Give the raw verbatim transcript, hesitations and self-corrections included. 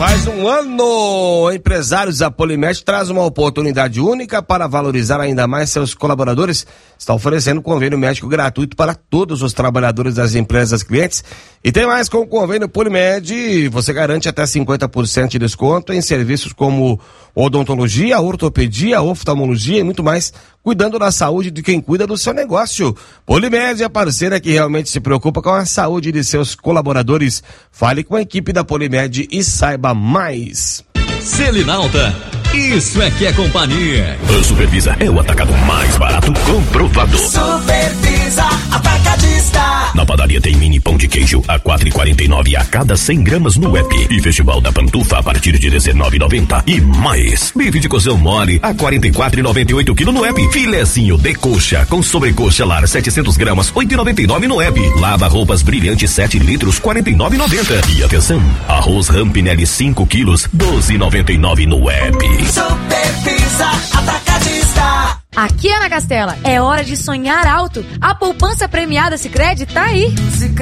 Mais um ano, empresários da Polimed traz uma oportunidade única para valorizar ainda mais seus colaboradores. Está oferecendo convênio médico gratuito para todos os trabalhadores das empresas clientes. E tem mais, com o convênio Polimed, você garante até cinquenta por cento de desconto em serviços como odontologia, ortopedia, oftalmologia e muito mais, cuidando da saúde de quem cuida do seu negócio. Polimed é a parceira que realmente se preocupa com a saúde de seus colaboradores. Fale com a equipe da Polimed e saiba mais. Selinalta, isso é que é companhia. A Supervisa é o atacado mais barato comprovado. Supervisa Atacadista. Na padaria tem mini pão de queijo a quatro reais e quarenta e nove centavos a cada cem gramas no app. E Festival da Pantufa a partir de dezenove reais e noventa centavos. E mais, bife de cozão mole a quarenta e quatro reais e noventa e oito centavos no app. Filezinho de coxa com sobrecoxa lar setecentos gramas oito reais e noventa e nove centavos no app. Lava roupas brilhante sete litros quarenta e nove reais e noventa centavos. E atenção, arroz Rampinelli cinco quilos doze reais e noventa e nove centavos no app. Supervisa Atacadista. Aqui, Ana Castela, é hora de sonhar alto. A poupança premiada Sicredi tá aí.